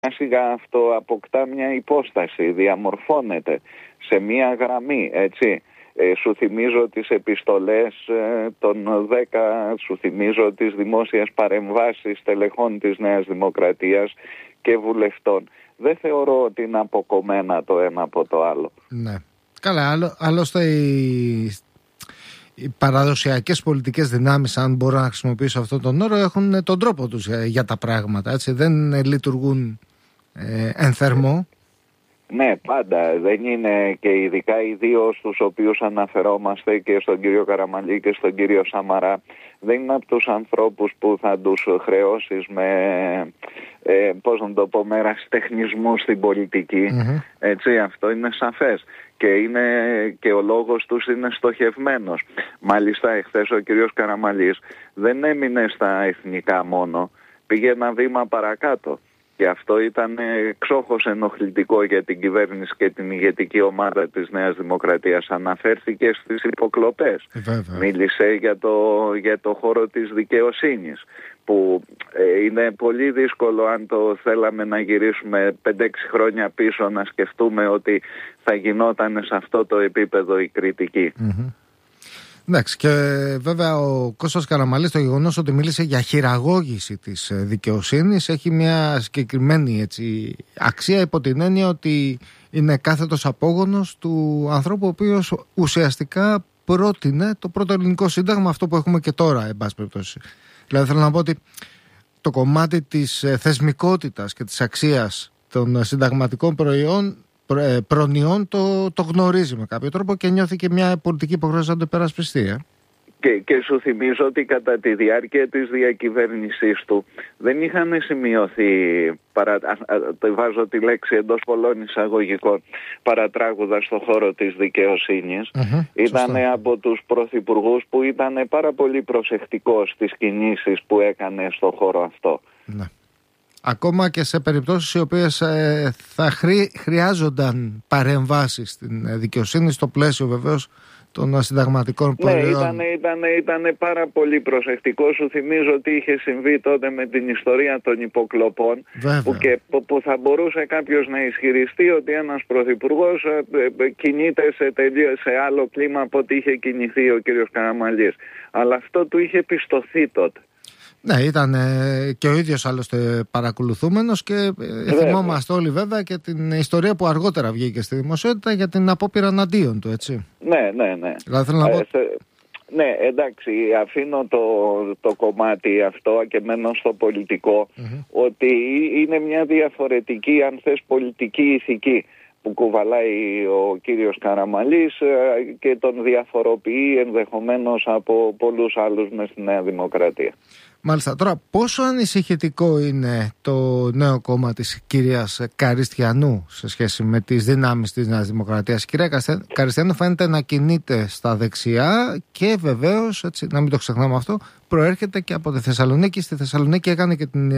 σιγά αυτό αποκτά μια υπόσταση, διαμορφώνεται σε μια γραμμή, έτσι. Σου θυμίζω τις επιστολές των 10, σου θυμίζω τις δημόσιες παρεμβάσεις στελεχών της Νέας Δημοκρατίας και βουλευτών. Δεν θεωρώ ότι είναι αποκομμένα το ένα από το άλλο. Ναι. Καλά, άλλωστε οι παραδοσιακές πολιτικές δυνάμεις, αν μπορώ να χρησιμοποιήσω αυτόν τον όρο, έχουν τον τρόπο τους για τα πράγματα, έτσι. Δεν λειτουργούν εν θερμό. Ναι, πάντα. Δεν είναι, και ειδικά οι δύο στους οποίους αναφερόμαστε, και στον κύριο Καραμανλή και στον κύριο Σαμαρά, δεν είναι από τους ανθρώπους που θα τους χρεώσεις με, πώς να το πω, με ερασιτεχνισμού στην πολιτική. Έτσι, αυτό είναι σαφές. Και ο λόγος τους είναι στοχευμένος. Μάλιστα, εχθές ο κύριος Καραμανλής δεν έμεινε στα εθνικά μόνο, πήγε ένα βήμα παρακάτω. Και αυτό ήταν εξόχως ενοχλητικό για την κυβέρνηση και την ηγετική ομάδα της Νέας Δημοκρατίας. Αναφέρθηκε στις υποκλοπές. Μίλησε για το χώρο της δικαιοσύνης, που είναι πολύ δύσκολο, αν το θέλαμε να γυρίσουμε 5-6 χρόνια πίσω, να σκεφτούμε ότι θα γινόταν σε αυτό το επίπεδο η κριτική. Εντάξει, και βέβαια ο Κώστας Καραμανλής, το γεγονός ότι μίλησε για χειραγώγηση της δικαιοσύνης, έχει μια συγκεκριμένη, έτσι, αξία, υπό την έννοια ότι είναι κάθετος απόγονος του ανθρώπου ο οποίος ουσιαστικά πρότεινε το πρώτο ελληνικό σύνταγμα, αυτό που έχουμε και τώρα, εν πάση περιπτώσει. Δηλαδή θέλω να πω ότι το κομμάτι της θεσμικότητας και της αξίας των συνταγματικών προνοιών το γνωρίζει με κάποιο τρόπο και νιώθει και μια πολιτική υποχρέωση να το υπερασπιστεί. Και σου θυμίζω ότι κατά τη διάρκεια της διακυβέρνησής του δεν είχαν σημειωθεί, βάζω τη λέξη εντός πολλών εισαγωγικών, παρατράγουδα στο χώρο της δικαιοσύνης. Ήταν από τους πρωθυπουργούς που ήταν πάρα πολύ προσεκτικός στις κινήσεις που έκανε στο χώρο αυτό. Ναι. Ακόμα και σε περιπτώσεις οι οποίες θα χρειάζονταν παρεμβάσεις στην δικαιοσύνη, στο πλαίσιο βεβαίως των συνταγματικών προϊόντων. Ναι, ήταν πάρα πολύ προσεκτικό. Σου θυμίζω ότι είχε συμβεί τότε με την ιστορία των υποκλοπών, που θα μπορούσε κάποιος να ισχυριστεί ότι ένας πρωθυπουργός κινείται σε άλλο κλίμα από ό,τι είχε κινηθεί ο κύριος Καραμανλής. Αλλά αυτό του είχε πιστωθεί τότε. Ναι, ήταν και ο ίδιος άλλωστε παρακολουθούμενος και θυμόμαστε όλοι βέβαια και την ιστορία που αργότερα βγήκε στη δημοσιότητα για την απόπειρα εναντίον του, έτσι. Ναι. Δηλαδή θέλω να πω... Ναι, εντάξει, αφήνω το κομμάτι αυτό και μένω στο πολιτικό, ότι είναι μια διαφορετική, αν θες, πολιτική ηθική που κουβαλάει ο κύριος Καραμανλής και τον διαφοροποιεί ενδεχομένως από πολλούς άλλους μες στη Νέα Δημοκρατία. Μάλιστα. Τώρα, πόσο ανησυχητικό είναι το νέο κόμμα της κυρίας Καριστιανού σε σχέση με τις δυνάμεις της Νέας Δημοκρατίας? Η κυρία Καριστιανού φαίνεται να κινείται στα δεξιά και βεβαίως, έτσι, να μην το ξεχνάμε αυτό, προέρχεται και από τη Θεσσαλονίκη. Στη Θεσσαλονίκη έκανε και την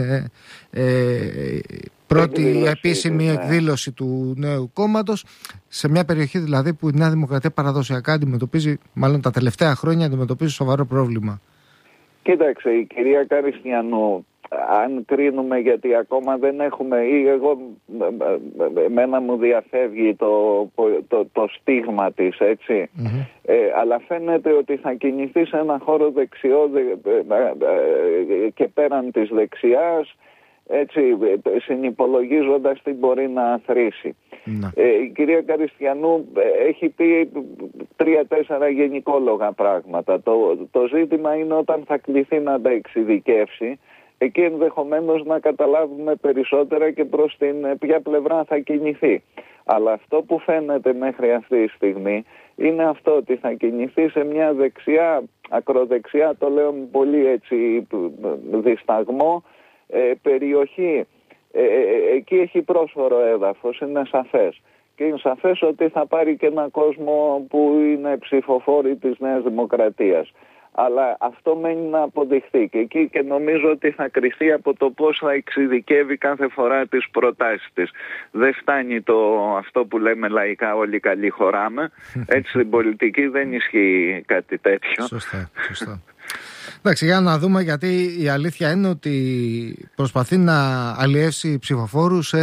πρώτη επίσημη εκδήλωση του νέου κόμματος, σε μια περιοχή δηλαδή που η Νέα Δημοκρατία παραδοσιακά αντιμετωπίζει, μάλλον τα τελευταία χρόνια αντιμετωπίζει σοβαρό πρόβλημα. Κοίταξε, η κυρία Καριστιανού, αν κρίνουμε, γιατί ακόμα δεν έχουμε, ή εμένα μου διαφεύγει το στίγμα της, έτσι, αλλά φαίνεται ότι θα κινηθεί σε ένα χώρο δεξιό και πέραν της δεξιάς, έτσι, συνυπολογίζοντας τι μπορεί να αθροίσει. Η κυρία Καριστιανού έχει πει 3-4 γενικόλογα πράγματα. Το ζήτημα είναι όταν θα κληθεί να τα εξειδικεύσει, εκεί ενδεχομένως να καταλάβουμε περισσότερα και προς την ποια πλευρά θα κινηθεί. Αλλά αυτό που φαίνεται μέχρι αυτή τη στιγμή είναι αυτό, ότι θα κινηθεί σε μια δεξιά, ακροδεξιά, το λέω με πολύ έτσι δισταγμό, περιοχή. Εκεί έχει πρόσφορο έδαφος, είναι σαφές. Και είναι σαφές ότι θα πάρει και έναν κόσμο που είναι ψηφοφόροι της Νέας Δημοκρατίας. Αλλά αυτό μένει να αποδειχθεί και εκεί, και νομίζω ότι θα κριθεί από το πώς θα εξειδικεύει κάθε φορά τις προτάσεις της. Δεν φτάνει αυτό που λέμε λαϊκά, όλοι καλοί χωράμε. Έτσι στην πολιτική δεν ισχύει κάτι τέτοιο. Σωστά. Εντάξει, για να δούμε, γιατί η αλήθεια είναι ότι προσπαθεί να αλλιεύσει ψηφοφόρους